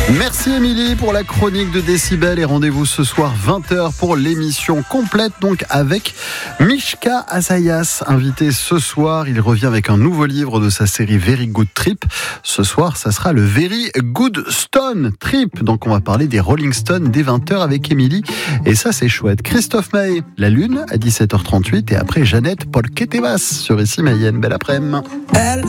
Merci Émilie pour la chronique de Décibel et rendez-vous ce soir 20h pour l'émission complète donc avec Mishka Asayas, invité ce soir. Il revient avec un nouveau livre de sa série Very Good Trip. Ce soir, ça sera le Very Good Stone Trip. Donc on va parler des Rolling Stones dès 20h avec Émilie et ça c'est chouette. Christophe Maé, La Lune à 17h38 et après Jeannette Polquetevas sur ici Mayenne. Belle après-midi.